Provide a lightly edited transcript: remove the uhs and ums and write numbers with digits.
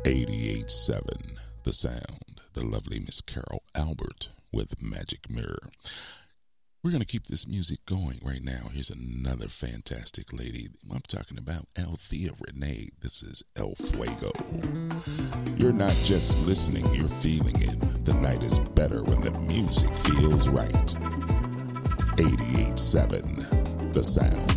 88.7 The Sound, the lovely Miss Carol Albert with Magic Mirror. We're going to keep this music going right now. Here's another fantastic lady. I'm talking about Althea Renee. This is El Fuego. You're not just listening, you're feeling it. The night is better when the music feels right. 88.7 The Sound.